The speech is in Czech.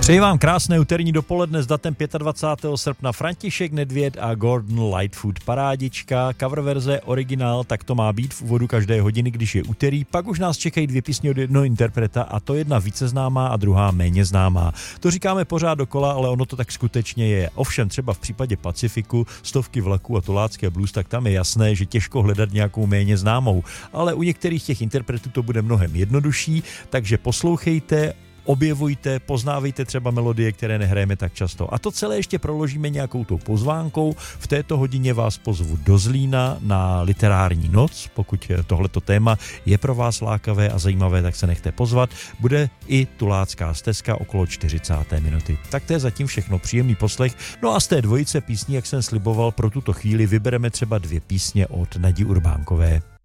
Přeji vám krásné úterní dopoledne s datem 25. srpna. František Nedvěd a Gordon Lightfoot. Parádička, cover verze, originál, tak to má být v úvodu každé hodiny, když je úterý. Pak už nás čekají dvě písně od jednoho interpreta, a to jedna více známá a druhá méně známá. To říkáme pořád dokola, ale ono to tak skutečně je. Ovšem třeba v případě Pacifiku, Stovky vlaků a Tulácké blues, tak tam je jasné, že těžko hledat nějakou méně známou. Ale u některých těch interpretů to bude mnohem jednodušší, takže poslouchejte, objevujte, poznávejte třeba melodie, které nehrajeme tak často. A to celé ještě proložíme nějakou tou pozvánkou. V této hodině vás pozvu do Zlína na literární noc. Pokud tohleto téma je pro vás lákavé a zajímavé, tak se nechte pozvat. Bude i Tulácká stezka okolo 40. minuty. Tak to je zatím všechno. Příjemný poslech. No a z té dvojice písní, jak jsem sliboval, pro tuto chvíli vybereme třeba dvě písně od Nadi Urbánkové.